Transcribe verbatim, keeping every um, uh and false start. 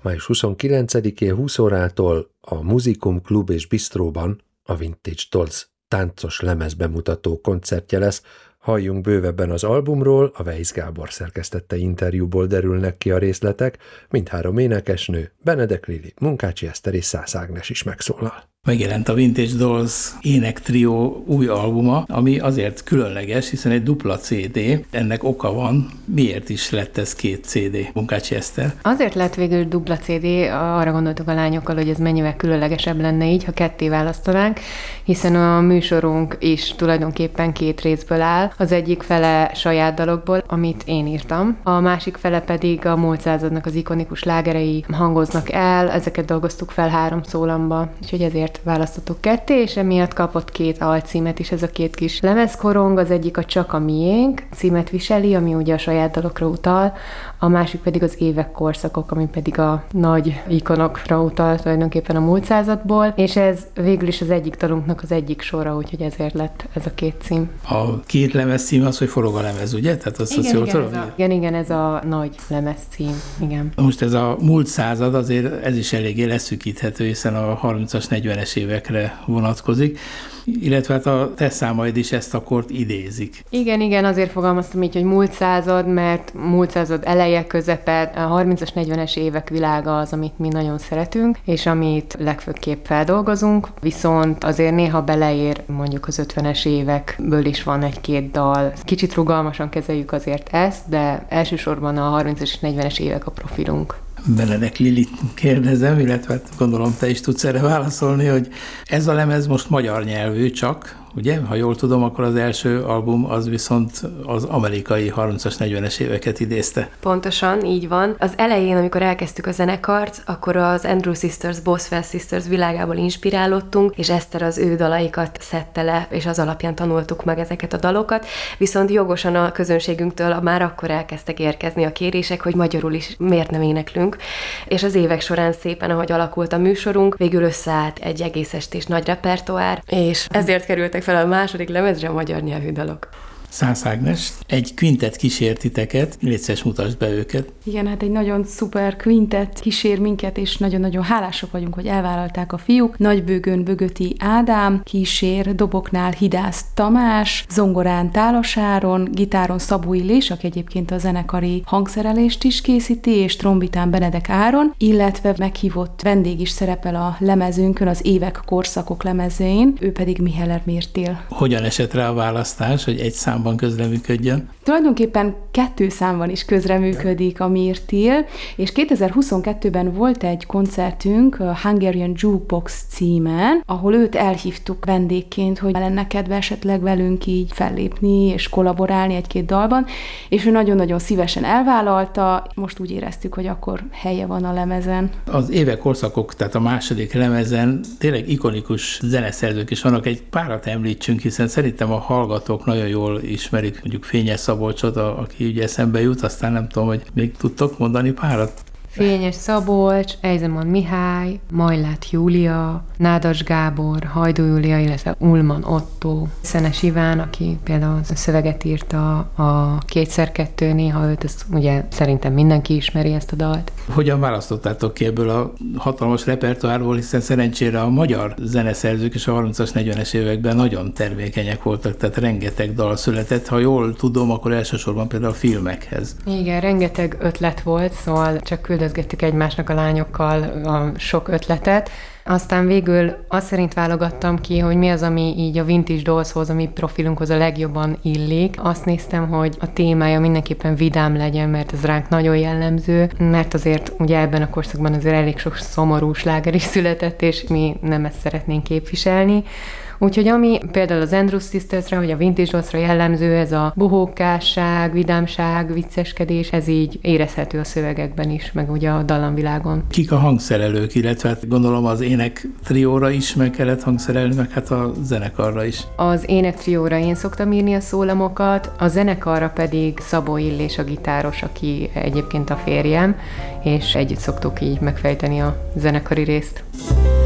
május huszonkilencedikén húsz órától a Muzikum Klub és Bistróban a Vintage Dolls táncos lemez bemutató koncertje lesz. Halljunk bővebben az albumról, a Weisz Gábor szerkesztette interjúból derülnek ki a részletek, mindhárom énekesnő, Benedek Lili, Munkácsi Eszter és Szász Ágnes is megszólal. Megjelent a Vintage Dolls énektrió új albuma, ami azért különleges, hiszen egy dupla cé dé. Ennek oka van, miért is lett ez két cé dé, Munkácsi Eszter? Azért lett végül dupla cé dé, arra gondoltuk a lányokkal, hogy ez mennyivel különlegesebb lenne így, ha ketté választanánk, hiszen a műsorunk is tulajdonképpen két részből áll. Az egyik fele saját dalokból, amit én írtam, a másik fele pedig a múlt századnak az ikonikus lágerei hangoznak el, ezeket dolgoztuk fel három szólamba, úgyhogy ezért választottuk ketté, és emiatt kapott két alcímet is ez a két kis lemezkorong, az egyik a Csak a miénk címet viseli, ami ugye a saját dalokra utal, a másik pedig az Évek korszakok, ami pedig a nagy ikonokra utal tulajdonképpen a múlt századból, és ez végül is az egyik dalunknak az egyik sora, úgyhogy ezért lett ez a két cím. A két lemez cím az, hogy Forog a lemez, ugye? Tehát az igen, jól igen, tudom? Ez a, igen, igen, ez a nagy lemez cím, igen. Most ez a múlt század, azért ez is eléggé leszűkíthető, hiszen a harmincas, negyvenes évekre vonatkozik, illetve hát a te számaid is ezt a kort idézik. Igen, igen, azért fogalmaztam így, hogy múlt század, mert múlt század eleje, közepe, a harmincas, negyvenes évek világa az, amit mi nagyon szeretünk, és amit legfőképp feldolgozunk, viszont azért néha beleér mondjuk az ötvenes évekből is van egy-két dal. Kicsit rugalmasan kezeljük azért ezt, de elsősorban a harmincas és negyvenes évek a profilunk. Benedek Lilit kérdezem, illetve gondolom te is tudsz erre válaszolni, hogy ez a lemez most magyar nyelvű csak, ugye? Ha jól tudom, akkor az első album az viszont az amerikai harmincas, negyvenes éveket idézte. Pontosan, így van. Az elején, amikor elkezdtük a zenekart, akkor az Andrew Sisters, Boswell Sisters világából inspirálódtunk, és Eszter az ő dalaikat szedte le, és az alapján tanultuk meg ezeket a dalokat, viszont jogosan a közönségünktől már akkor elkezdtek érkezni a kérések, hogy magyarul is miért nem éneklünk, és az évek során szépen, ahogy alakult a műsorunk, végül összeállt egy egész estés nagy repertoár, és ezért kerültek fel a második lemezre a magyar nyelvű dalok. Szász Ágnes, egy quintet kísért titeket, légy szíves, mutasd be őket. Igen, hát egy nagyon szuper quintet kísér minket, és nagyon-nagyon hálások vagyunk, hogy elvállalták a fiúk. Nagybőgőn Bögöti Ádám, kísér doboknál Hidász Tamás, zongorán Tálas Áron, gitáron Szabó Illés, aki egyébként a zenekari hangszerelést is készíti, és trombitán Benedek Áron, illetve meghívott vendég is szerepel a lemezünkön, az Évek korszakok lemezén, ő pedig Miheller Mértél. Hogyan esett rá a választás, hogy egy szám közreműködjön? Tulajdonképpen kettő számban is közreműködik a Mértil, és kétezer-huszonkettőben volt egy koncertünk a Hungarian Jukebox címen, ahol őt elhívtuk vendégként, hogy lenne kedve esetleg velünk így fellépni és kollaborálni egy-két dalban, és ő nagyon-nagyon szívesen elvállalta, most úgy éreztük, hogy akkor helye van a lemezen. Az Évek korszakok, tehát a második lemezen tényleg ikonikus zeneszerzők is vannak, egy párat említsünk, hiszen szerintem a hallgatók nagyon jól ismerik, mondjuk Fényes Szabolcsot, aki ugye eszembe jut, aztán nem tudom, hogy még tudtok mondani párat? Fényes Szabolcs, Eisenman Mihály, Majlát Júlia, Nádas Gábor, Hajdú Júlia, illetve Ullman Otto, Szenes Iván, aki például a szöveget írta a Kétszer kettő, néha őt, ezt ugye szerintem mindenki ismeri ezt a dalt. Hogyan választottátok ki ebből a hatalmas repertoárból, hiszen szerencsére a magyar zeneszerzők is a harmincas, negyvenes években nagyon termékenyek voltak, tehát rengeteg dal született. Ha jól tudom, akkor elsősorban például a filmekhez. Igen, rengeteg ötlet volt, szóval csak küldözgettük egymásnak a lányokkal a sok ötletet. Aztán végül azt szerint válogattam ki, hogy mi az, ami így a Vintage Dollshoz, a mi profilunkhoz a legjobban illik. Azt néztem, hogy a témája mindenképpen vidám legyen, mert ez ránk nagyon jellemző, mert azért ugye ebben a korszakban azért elég sok szomorú sláger is született, és mi nem ezt szeretnénk képviselni. Úgyhogy ami például az Andrew Sistersre, vagy a Vintage Dollsra jellemző, ez a bohókásság, vidámság, vicceskedés, ez így érezhető a szövegekben is, meg ugye a dallamvilágon. Kik a hangszerelők, illetve hát gondolom az ének trióra is meg kellett hangszerelni, meg hát a zenekarra is. Az ének trióra én szoktam írni a szólamokat, a zenekarra pedig Szabó Illés a gitáros, aki egyébként a férjem, és együtt szoktuk így megfejteni a zenekari részt.